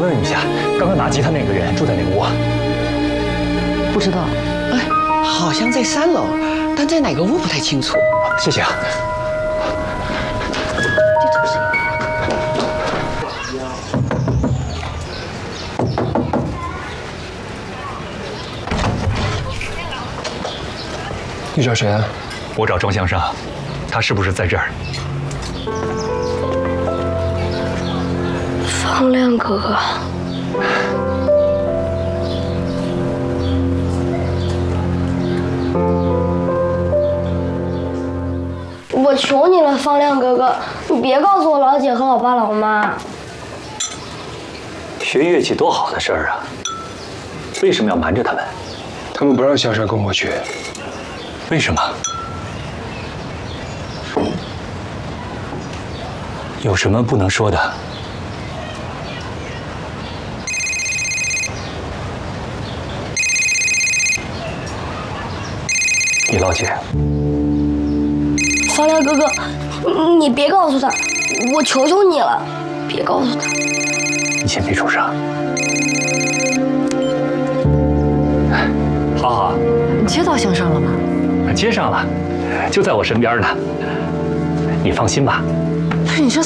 问一下，刚刚拿吉他那个人住在哪屋啊？ 不知道。 哎，好像在3楼，但在哪个屋不太清楚。 谢谢啊。 你找谁啊？ 我找庄向上，他是不是在这儿？ 方亮哥哥，我求你了，方亮哥哥，你别告诉我老姐和老爸老妈。 学乐器多好的事儿啊，为什么要瞒着他们？ 他们不让向上跟我学。 为什么？有什么不能说的？你老姐， 方亮哥哥，你别告诉他，我求求你了，别告诉他。 你先别出声。好好， 你接到向上了吗？ 接上了，就在我身边呢。你放心吧。 不是你这